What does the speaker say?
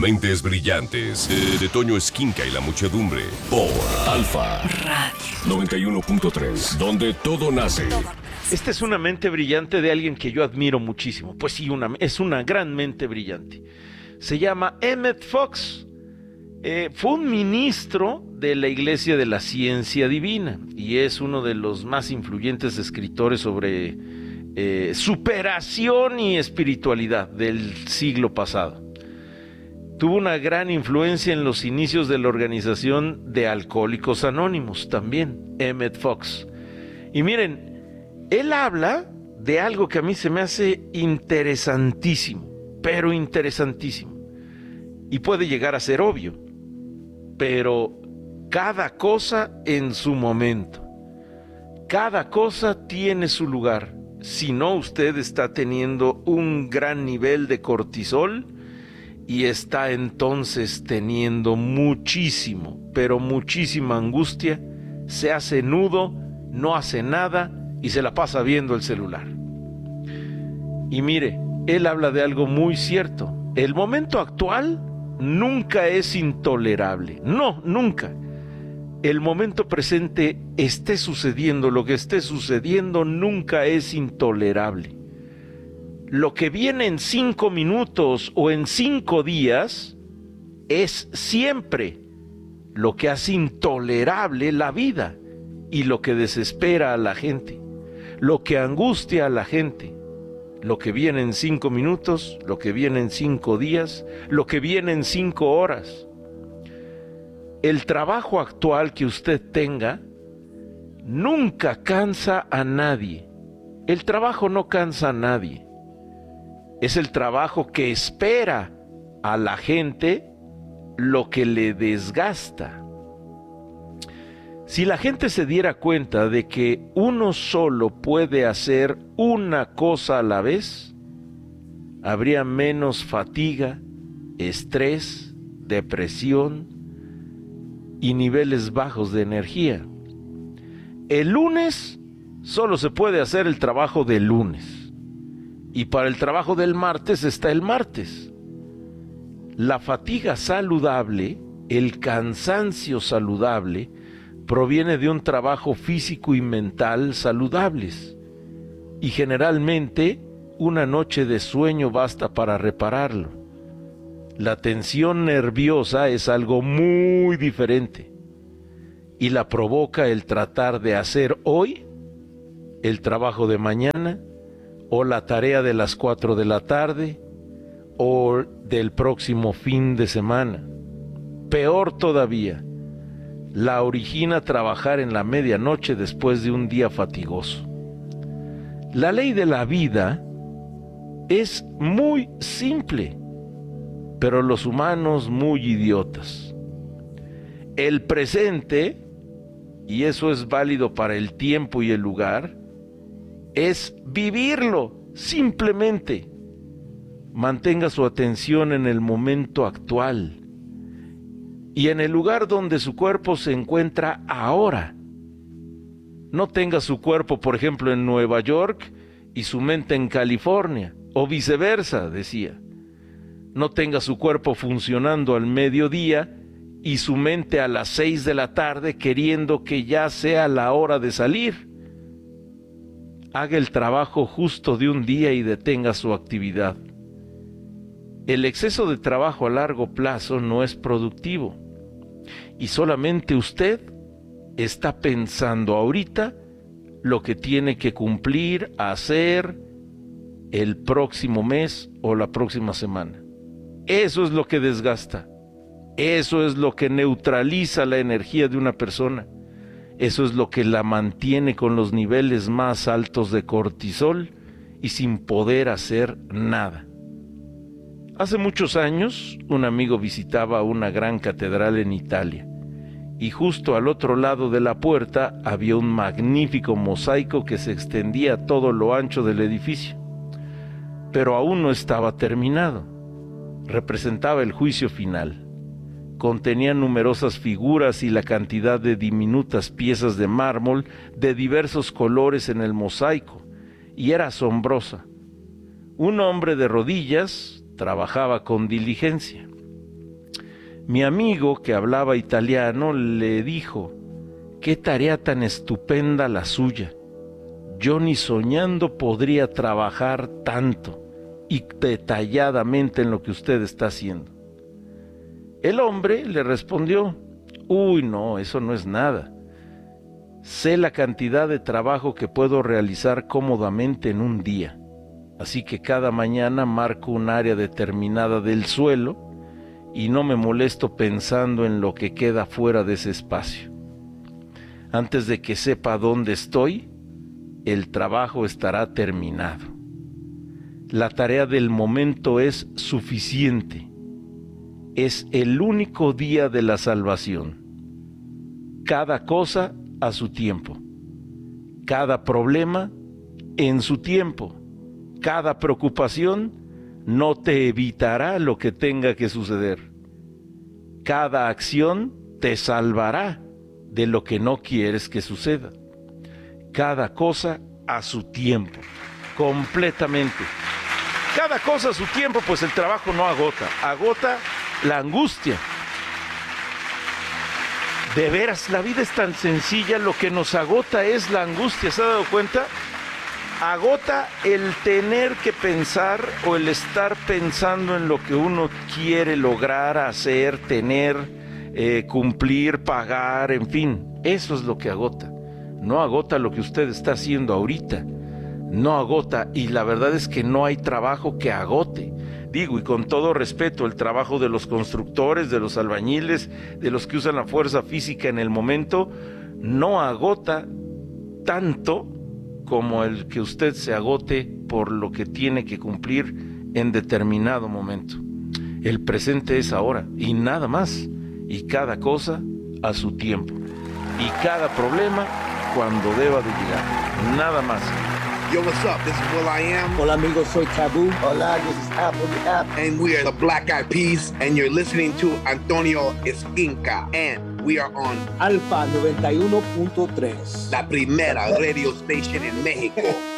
Mentes Brillantes, de Toño Esquinca y la muchedumbre, por Alfa Radio 91.3, donde todo nace. Esta es una mente brillante de alguien que yo admiro muchísimo. Pues sí, es una gran mente brillante. Se llama Emmett Fox. Fue un ministro de la Iglesia de la Ciencia Divina y es uno de los más influyentes escritores sobre superación y espiritualidad del siglo pasado. Tuvo una gran influencia en los inicios de la organización de Alcohólicos Anónimos también, Emmett Fox. Y miren, él habla de algo que a mí se me hace interesantísimo, pero interesantísimo. Y puede llegar a ser obvio, pero cada cosa en su momento. Cada cosa tiene su lugar. Si no, usted está teniendo un gran nivel de cortisol y está entonces teniendo muchísimo, pero muchísima angustia, se hace nudo, no hace nada y se la pasa viendo el celular. Y mire, él habla de algo muy cierto. El momento actual nunca es intolerable. No, nunca. El momento presente, esté sucediendo lo que esté sucediendo, nunca es intolerable. Lo que viene en 5 minutos o en 5 días es siempre lo que hace intolerable la vida y lo que desespera a la gente, lo que angustia a la gente. Lo que viene en 5 minutos, lo que viene en 5 días, lo que viene en 5 horas. El trabajo actual que usted tenga nunca cansa a nadie. El trabajo no cansa a nadie. Es el trabajo que espera a la gente lo que le desgasta. Si la gente se diera cuenta de que uno solo puede hacer una cosa a la vez, habría menos fatiga, estrés, depresión y niveles bajos de energía. El lunes solo se puede hacer el trabajo del lunes. Y para el trabajo del martes está el martes. La fatiga saludable, el cansancio saludable, proviene de un trabajo físico y mental saludables. Y generalmente, una noche de sueño basta para repararlo. La tensión nerviosa es algo muy diferente. Y la provoca el tratar de hacer hoy el trabajo de mañana, o la tarea de las 4 de la tarde, o del próximo fin de semana. Peor todavía, la origina trabajar en la medianoche después de un día fatigoso. La ley de la vida es muy simple, pero los humanos muy idiotas. El presente, y eso es válido para el tiempo y el lugar, es vivirlo, simplemente. Mantenga su atención en el momento actual y en el lugar donde su cuerpo se encuentra ahora. No tenga su cuerpo, por ejemplo, en Nueva York y su mente en California, o viceversa, decía. No tenga su cuerpo funcionando al mediodía y su mente a las 6 de la tarde queriendo que ya sea la hora de salir. Haga el trabajo justo de un día y detenga su actividad. El exceso de trabajo a largo plazo no es productivo y solamente usted está pensando ahorita lo que tiene que cumplir, hacer el próximo mes o la próxima semana. Eso es lo que desgasta. Eso es lo que neutraliza la energía de una persona. Eso es lo que la mantiene con los niveles más altos de cortisol y sin poder hacer nada. Hace muchos años, un amigo visitaba una gran catedral en Italia y justo al otro lado de la puerta había un magnífico mosaico que se extendía a todo lo ancho del edificio, pero aún no estaba terminado. Representaba el juicio final. Contenía numerosas figuras y la cantidad de diminutas piezas de mármol de diversos colores en el mosaico, y era asombrosa. Un hombre de rodillas trabajaba con diligencia. Mi amigo, que hablaba italiano, le dijo: «Qué tarea tan estupenda la suya. Yo ni soñando podría trabajar tanto y detalladamente en lo que usted está haciendo». El hombre le respondió: «Uy, no, eso no es nada. Sé la cantidad de trabajo que puedo realizar cómodamente en un día. Así que cada mañana marco un área determinada del suelo y no me molesto pensando en lo que queda fuera de ese espacio. Antes de que sepa dónde estoy, el trabajo estará terminado. La tarea del momento es suficiente. Es el único día de la salvación. Cada cosa a su tiempo. Cada problema en su tiempo. Cada preocupación no te evitará lo que tenga que suceder. Cada acción te salvará de lo que no quieres que suceda. Cada cosa a su tiempo, completamente. Cada cosa a su tiempo, pues el trabajo no agota, agota la angustia. De veras, la vida es tan sencilla, lo que nos agota es la angustia, ¿se ha dado cuenta? Agota el tener que pensar o el estar pensando en lo que uno quiere lograr, hacer, tener, cumplir, pagar, en fin. Eso es lo que agota. No agota lo que usted está haciendo ahorita. No agota, y la verdad es que no hay trabajo que agote. Digo, y con todo respeto, el trabajo de los constructores, de los albañiles, de los que usan la fuerza física en el momento, no agota tanto como el que usted se agote por lo que tiene que cumplir en determinado momento. El presente es ahora y nada más, y cada cosa a su tiempo, y cada problema cuando deba de llegar, nada más. Yo, what's up? This is will.i.am. Hola amigos, soy Taboo. Hola, this is Apple the App. And we are the Black Eyed Peas, and you're listening to Antonio Esquinca, and we are on Alfa 91.3, la primera radio station en México.